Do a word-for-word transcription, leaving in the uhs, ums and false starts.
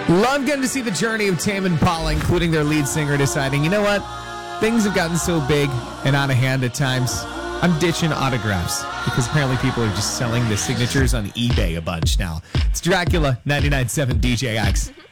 Love getting to see the journey of Tame Impala, including their lead singer deciding, you know what? Things have gotten so big and out of hand at times. I'm ditching autographs because apparently people are just selling the signatures on eBay a bunch now. It's Dracula, ninety-nine point seven D J X.